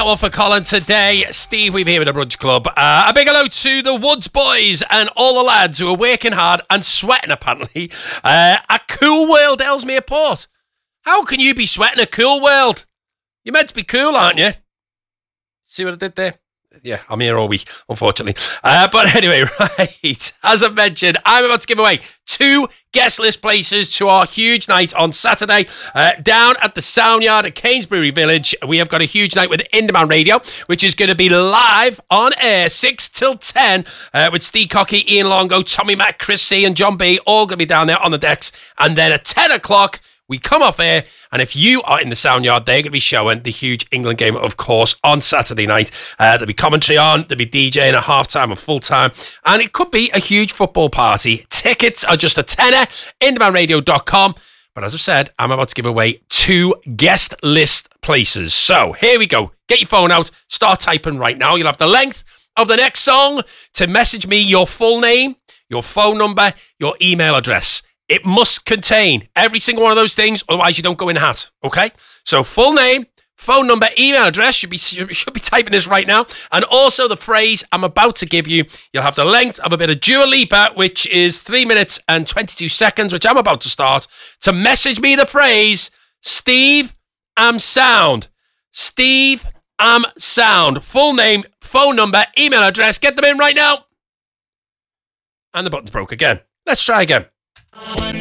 one for Colin today. Steve, we've here at the Brunch Club. A big hello to the Woods boys and all the lads who are working hard and sweating, apparently, at Cool World Ellesmere Port. How can you be sweating at Cool World? You're meant to be cool, aren't you? See what I did there? Yeah, I'm here all week, unfortunately. But anyway, right, as I've mentioned, I'm about to give away 2 guest list places to our huge night on Saturday down at the Soundyard at Cainsbury Village. We have got a huge night with Inderman Radio, which is going to be live on air 6 till 10 with Steve Cocky, Ian Longo, Tommy Mac, Chris C and John B, all going to be down there on the decks. And then at 10 o'clock, we come off air, and if you are in the Soundyard, they're going to be showing the huge England game, of course, on Saturday night. There'll be commentary on, there'll be DJing at half-time and full-time, and it could be a huge football party. Tickets are just a tenner, indermanradio.com. But as I've said, I'm about to give away 2 guest list places. So here we go. Get your phone out, start typing right now. You'll have the length of the next song to message me your full name, your phone number, your email address. It must contain every single one of those things, otherwise you don't go in the hat, okay? So full name, phone number, email address, you should be typing this right now, and also the phrase I'm about to give you. You'll have the length of a bit of Dua Lipa, which is 3 minutes and 22 seconds, which I'm about to start, to message me the phrase, Steve, I'm sound. Steve, I'm sound. Full name, phone number, email address, get them in right now. And the button's broke again. Let's try again.